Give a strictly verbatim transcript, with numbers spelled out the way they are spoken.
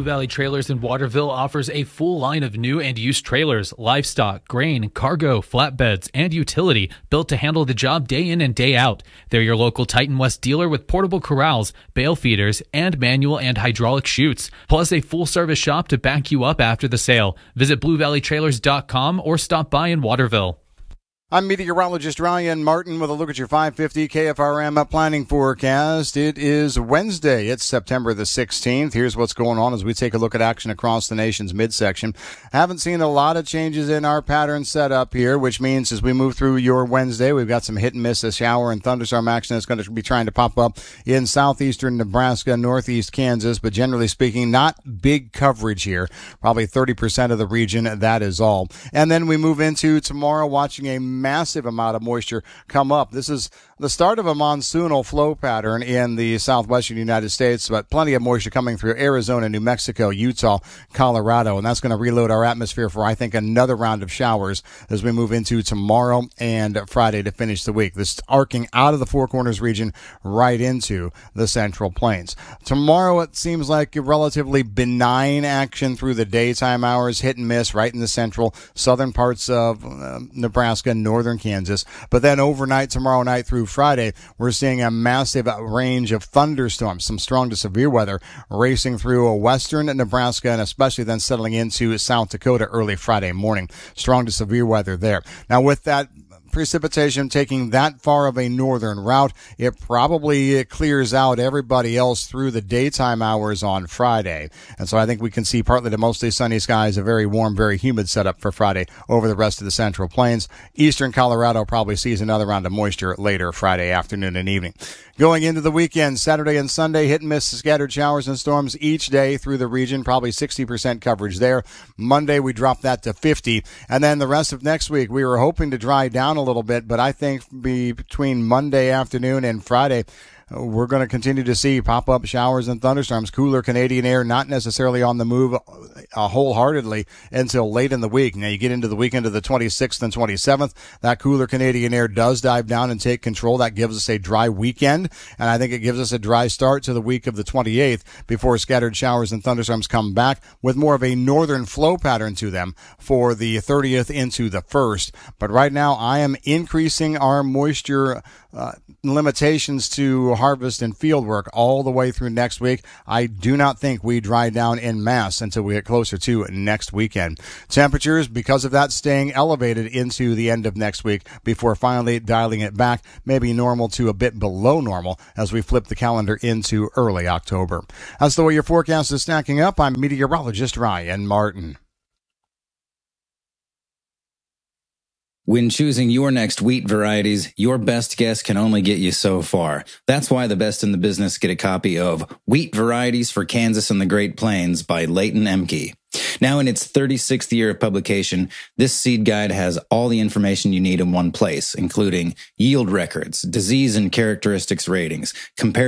Valley Trailers in Waterville offers a full line of new and used trailers, livestock, grain, cargo, flatbeds, and utility built to handle the job day in and day out. They're your local Titan West dealer with portable corrals, bale feeders, and manual and hydraulic chutes, plus a full-service shop to back you up after the sale. Visit blue valley trailers dot com or stop by in Waterville. I'm meteorologist Ryan Martin with a look at your five fifty K F R M planning forecast. It is Wednesday. It's September the sixteenth. Here's what's going on as we take a look at action across the nation's midsection. Haven't seen a lot of changes in our pattern setup here, which means as we move through your Wednesday, we've got some hit and miss, a shower and thunderstorm action that's going to be trying to pop up in southeastern Nebraska, northeast Kansas, but generally speaking, not big coverage here. Probably thirty percent of the region, that is all. And then we move into tomorrow, watching a massive amount of moisture come up. This is the start of a monsoonal flow pattern in the southwestern United States, but plenty of moisture coming through Arizona, New Mexico, Utah, Colorado, and that's going to reload our atmosphere for, I think, another round of showers as we move into tomorrow and Friday to finish the week. This arcing out of the Four Corners region right into the Central Plains. Tomorrow, it seems like a relatively benign action through the daytime hours, hit and miss right in the central, southern parts of uh, Nebraska, northern Kansas. But then overnight, tomorrow night through Friday, we're seeing a massive range of thunderstorms, some strong to severe weather racing through western Nebraska and especially then settling into South Dakota early Friday morning. Strong to severe weather there. Now with that precipitation taking that far of a northern route, it probably clears out everybody else through the daytime hours on Friday. And so I think we can see partly to mostly sunny skies, a very warm, very humid setup for Friday over the rest of the Central Plains. Eastern Colorado probably sees another round of moisture later Friday afternoon and evening. Going into the weekend, Saturday and Sunday, hit and miss scattered showers and storms each day through the region, probably sixty percent coverage there. Monday, we drop that to fifty. And then the rest of next week, we were hoping to dry down a little bit, but I think be between Monday afternoon and Friday, we're going to continue to see pop-up showers and thunderstorms. Cooler Canadian air not necessarily on the move uh, wholeheartedly until late in the week. Now, you get into the weekend of the twenty-sixth and twenty-seventh. That cooler Canadian air does dive down and take control. That gives us a dry weekend, and I think it gives us a dry start to the week of the twenty-eighth before scattered showers and thunderstorms come back with more of a northern flow pattern to them for the thirtieth into the first. But right now, I am increasing our moisture uh, limitations to harvest and field work all the way through next week. I do not think we dry down en masse until we get closer to next weekend. Temperatures, because of that, staying elevated into the end of next week before finally dialing it back, maybe normal to a bit below normal as we flip the calendar into early October. That's the way your forecast is stacking up. I'm meteorologist Ryan Martin. When choosing your next wheat varieties, your best guess can only get you so far. That's why the best in the business get a copy of Wheat Varieties for Kansas and the Great Plains by Leighton Emke. Now in its thirty-sixth year of publication, this seed guide has all the information you need in one place, including yield records, disease and characteristics ratings, compare